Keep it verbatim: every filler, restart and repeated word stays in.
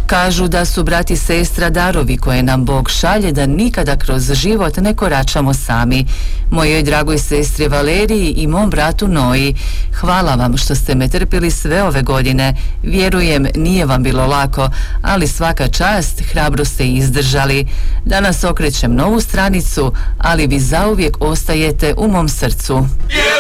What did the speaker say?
Kažu da su brat i sestra darovi koje nam Bog šalje da nikada kroz život ne koračamo sami. Mojoj dragoj sestri Valeriji i mom bratu Noji, hvala vam što ste me trpili sve ove godine. Vjerujem, nije vam bilo lako, ali svaka čast, hrabro ste izdržali. Danas okrećem novu stranicu, ali vi zauvijek ostajete u mom srcu.